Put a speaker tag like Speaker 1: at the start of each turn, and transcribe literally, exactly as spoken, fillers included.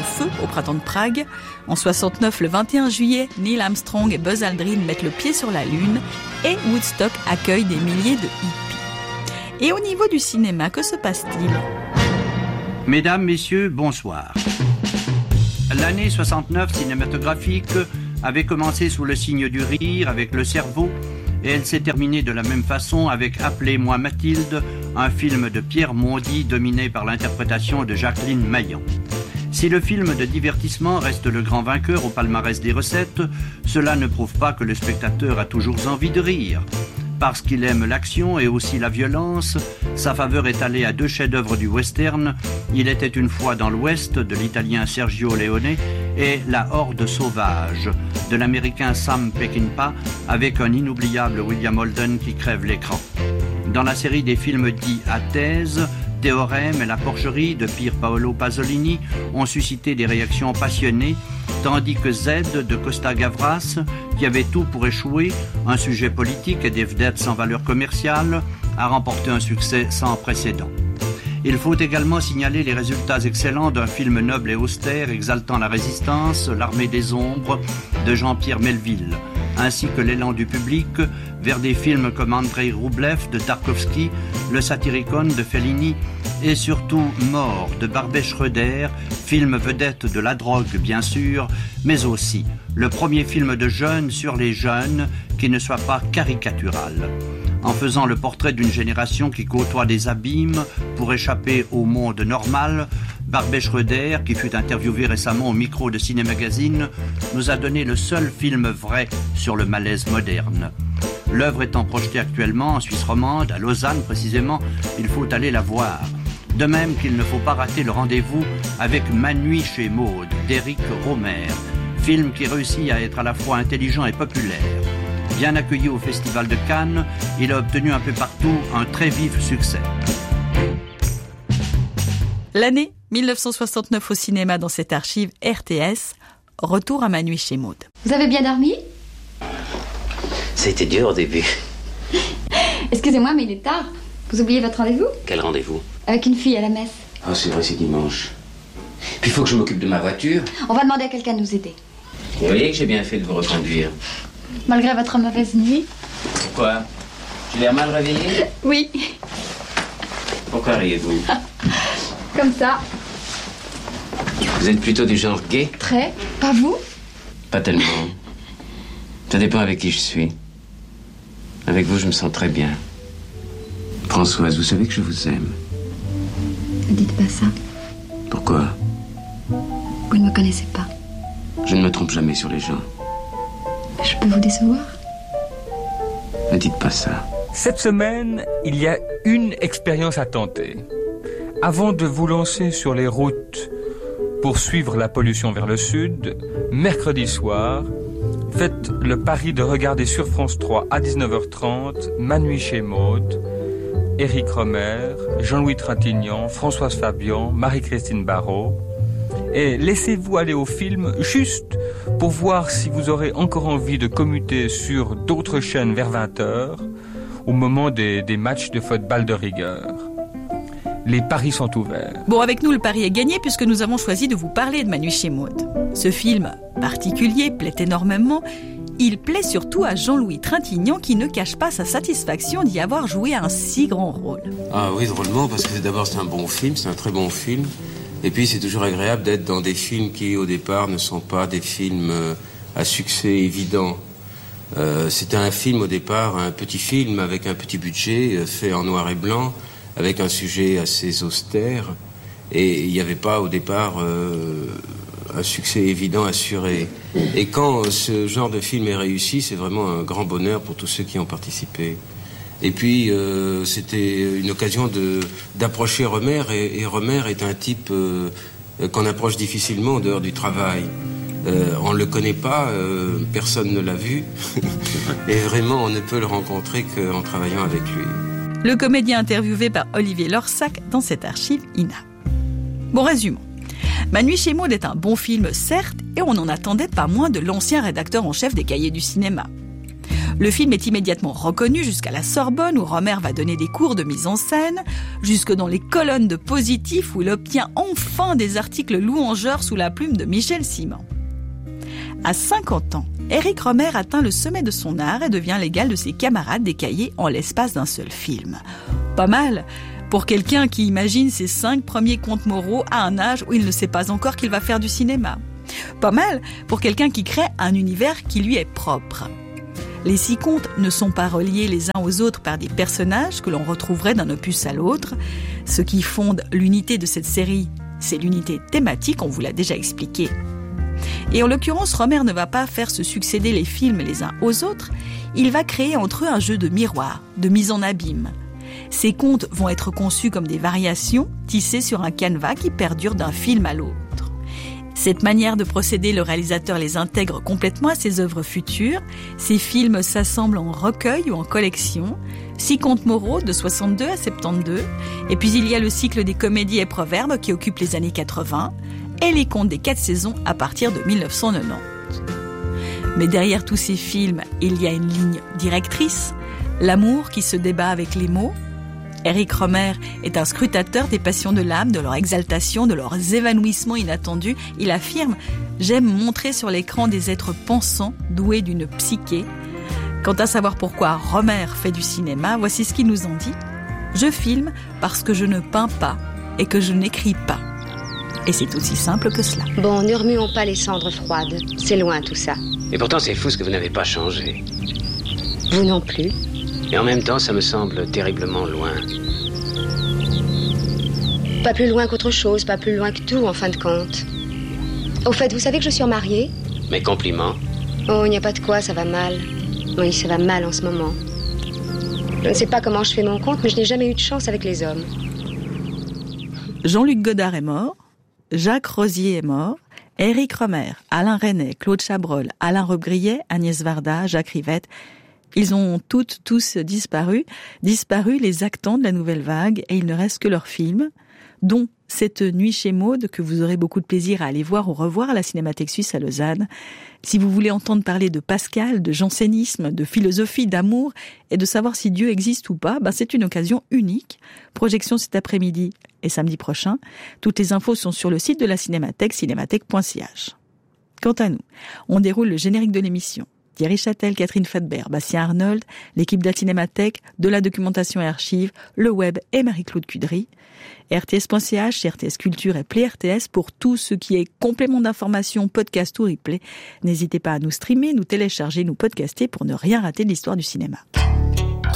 Speaker 1: feu au printemps de Prague. En soixante-neuf, le vingt et un juillet, Neil Armstrong et Buzz Aldrin mettent le pied sur la Lune et Woodstock accueille des milliers de hippies. Et au niveau du cinéma, que se passe-t-il ?
Speaker 2: Mesdames, Messieurs, bonsoir. L'année soixante-neuf cinématographique avait commencé sous le signe du rire avec Le Cerveau et elle s'est terminée de la même façon avec Appelez-moi Mathilde, un film de Pierre Mondy dominé par l'interprétation de Jacqueline Maillan. Si le film de divertissement reste le grand vainqueur au palmarès des recettes, cela ne prouve pas que le spectateur a toujours envie de rire. Parce qu'il aime l'action et aussi la violence, sa faveur est allée à deux chefs-d'œuvre du western, Il était une fois dans l'Ouest de l'italien Sergio Leone et La Horde sauvage de l'américain Sam Peckinpah avec un inoubliable William Holden qui crève l'écran. Dans la série des films dits à thèse, Théorème et La Porcherie de Pier Paolo Pasolini ont suscité des réactions passionnées, tandis que Z de Costa Gavras, qui avait tout pour échouer, un sujet politique et des vedettes sans valeur commerciale, a remporté un succès sans précédent. Il faut également signaler les résultats excellents d'un film noble et austère exaltant la résistance, L'Armée des Ombres de Jean-Pierre Melville, ainsi que l'élan du public vers des films comme Andrei Roublev de Tarkovsky, Le Satyricon de Fellini et surtout Mort de Barbet Schroeder, film vedette de la drogue bien sûr, mais aussi le premier film de jeunes sur les jeunes qui ne soit pas caricatural. En faisant le portrait d'une génération qui côtoie des abîmes pour échapper au monde normal, Barbet Schroeder, qui fut interviewé récemment au micro de Ciné Magazine, nous a donné le seul film vrai sur le malaise moderne. L'œuvre étant projetée actuellement en Suisse romande, à Lausanne précisément, il faut aller la voir. De même qu'il ne faut pas rater le rendez-vous avec Ma nuit chez Maud, d'Éric Rohmer, film qui réussit à être à la fois intelligent et populaire. Bien accueilli au Festival de Cannes, il a obtenu un peu partout un très vif succès.
Speaker 1: L'année dix-neuf cent soixante-neuf au cinéma dans cette archive R T S, retour à Ma nuit chez Maud.
Speaker 3: Vous avez bien dormi ?
Speaker 4: Ça a été dur au début.
Speaker 3: Excusez-moi, mais il est tard. Vous oubliez votre rendez-vous ?
Speaker 4: Quel rendez-vous ?
Speaker 3: Avec une fille à la messe.
Speaker 4: Ah, oh, c'est vrai, c'est dimanche. Puis il faut que je m'occupe de ma voiture.
Speaker 3: On va demander à quelqu'un de nous aider.
Speaker 4: Vous voyez que j'ai bien fait de vous reconduire.
Speaker 3: Malgré votre mauvaise nuit.
Speaker 4: Pourquoi ? J'ai l'air mal réveillé ?
Speaker 3: Oui.
Speaker 4: Pourquoi riez-vous ?
Speaker 3: Comme ça.
Speaker 4: Vous êtes plutôt du genre gay ?
Speaker 3: Très. Pas vous ?
Speaker 4: Pas tellement. Ça dépend avec qui je suis. Avec vous, je me sens très bien. Françoise, vous savez que je vous aime.
Speaker 3: Ne dites pas ça.
Speaker 4: Pourquoi ?
Speaker 3: Vous ne me connaissez pas.
Speaker 4: Je ne me trompe jamais sur les gens.
Speaker 3: Je peux vous décevoir ?
Speaker 4: Ne dites pas ça.
Speaker 5: Cette semaine, il y a une expérience à tenter. Avant de vous lancer sur les routes pour suivre la pollution vers le sud, mercredi soir, faites le pari de regarder sur France trois à dix-neuf heures trente Ma nuit chez Maud, Éric Rohmer, Jean-Louis Trintignant, Françoise Fabian, Marie-Christine Barrault. Et laissez-vous aller au film juste pour voir si vous aurez encore envie de commuter sur d'autres chaînes vers vingt heures au moment des, des matchs de football de rigueur. Les paris sont ouverts.
Speaker 1: Bon, avec nous, le pari est gagné puisque nous avons choisi de vous parler de Ma nuit chez Maud. Ce film particulier plaît énormément. Il plaît surtout à Jean-Louis Trintignant qui ne cache pas sa satisfaction d'y avoir joué un si grand rôle.
Speaker 6: Ah oui, drôlement, parce que d'abord c'est un bon film, c'est un très bon film. Et puis c'est toujours agréable d'être dans des films qui au départ ne sont pas des films euh, à succès évident. Euh, c'était un film au départ, un petit film avec un petit budget, euh, fait en noir et blanc, avec un sujet assez austère. Et il n'y avait pas au départ euh, un succès évident assuré. Et quand ce genre de film est réussi, c'est vraiment un grand bonheur pour tous ceux qui ont participé. Et puis, euh, c'était une occasion de, d'approcher Rohmer, et, et Rohmer est un type euh, qu'on approche difficilement en dehors du travail. Euh, on ne le connaît pas, euh, personne ne l'a vu, et vraiment, on ne peut le rencontrer qu'en travaillant avec lui.
Speaker 1: Le comédien interviewé par Olivier Lorsac dans cette archive I N A. Bon, résumons. Ma nuit chez Maud est un bon film, certes, et on n'en attendait pas moins de l'ancien rédacteur en chef des Cahiers du cinéma. Le film est immédiatement reconnu jusqu'à la Sorbonne où Rohmer va donner des cours de mise en scène, jusque dans les colonnes de Positif où il obtient enfin des articles louangeurs sous la plume de Michel Simon. À cinquante ans, Eric Rohmer atteint le sommet de son art et devient l'égal de ses camarades des cahiers en l'espace d'un seul film. Pas mal pour quelqu'un qui imagine ses cinq premiers contes moraux à un âge où il ne sait pas encore qu'il va faire du cinéma. Pas mal pour quelqu'un qui crée un univers qui lui est propre. Les six contes ne sont pas reliés les uns aux autres par des personnages que l'on retrouverait d'un opus à l'autre. Ce qui fonde l'unité de cette série, c'est l'unité thématique, on vous l'a déjà expliqué. Et en l'occurrence, Rohmer ne va pas faire se succéder les films les uns aux autres, il va créer entre eux un jeu de miroir, de mise en abîme. Ces contes vont être conçus comme des variations tissées sur un canevas qui perdure d'un film à l'autre. Cette manière de procéder, le réalisateur les intègre complètement à ses œuvres futures. Ces films s'assemblent en recueil ou en collection. Six contes moraux de soixante-deux à soixante-douze. Et puis il y a le cycle des comédies et proverbes qui occupe les années quatre-vingts. Et les contes des quatre saisons à partir de mille neuf cent quatre-vingt-dix. Mais derrière tous ces films, il y a une ligne directrice. L'amour qui se débat avec les mots. Eric Rohmer est un scrutateur des passions de l'âme, de leur exaltation, de leurs évanouissements inattendus. Il affirme « J'aime montrer sur l'écran des êtres pensants, doués d'une psyché ». Quant à savoir pourquoi Rohmer fait du cinéma, voici ce qu'il nous en dit. « Je filme parce que je ne peins pas et que je n'écris pas. » Et c'est aussi simple que cela.
Speaker 7: Bon, ne remuons pas les cendres froides. C'est loin tout ça.
Speaker 4: Et pourtant, c'est fou ce que vous n'avez pas changé.
Speaker 7: Vous non plus.
Speaker 4: Et en même temps, ça me semble terriblement loin.
Speaker 7: Pas plus loin qu'autre chose, pas plus loin que tout, en fin de compte. Au fait, vous savez que je suis mariée ?
Speaker 4: Mes compliments.
Speaker 7: Oh, il n'y a pas de quoi, ça va mal. Oui, ça va mal en ce moment. Je ne sais pas comment je fais mon compte, mais je n'ai jamais eu de chance avec les hommes.
Speaker 1: Jean-Luc Godard est mort, Jacques Rosier est mort, Eric Rohmer, Alain Resnais, Claude Chabrol, Alain Robbe-Grillet, Agnès Varda, Jacques Rivette... Ils ont toutes, tous disparu, disparu les actants de la nouvelle vague, et il ne reste que leurs films, dont Cette nuit chez Maud, que vous aurez beaucoup de plaisir à aller voir ou revoir à la Cinémathèque Suisse à Lausanne. Si vous voulez entendre parler de Pascal, de jansénisme, de philosophie, d'amour, et de savoir si Dieu existe ou pas, ben c'est une occasion unique. Projection cet après-midi et samedi prochain. Toutes les infos sont sur le site de la Cinémathèque, cinémathèque point c h. Quant à nous, on déroule le générique de l'émission. Thierry Châtel, Catherine Fadbert, Bastien Arnold, l'équipe de la Cinémathèque, de la documentation et archives, le web et Marie-Claude Cudry. R T S point C H, R T S Culture et Play R T S pour tout ce qui est complément d'information, podcast ou replay. N'hésitez pas à nous streamer, nous télécharger, nous podcaster pour ne rien rater de l'histoire du cinéma.